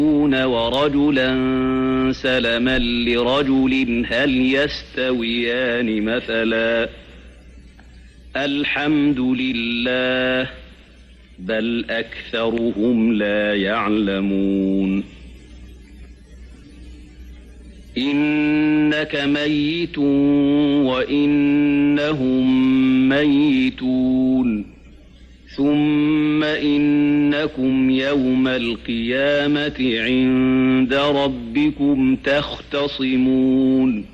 ورجلا سلما لرجل هل يستويان مثلا الحمد لله بل أكثرهم لا يعلمون إنك ميت وإنهم ميتون ثم إنكم يوم القيامة عند ربكم تختصمون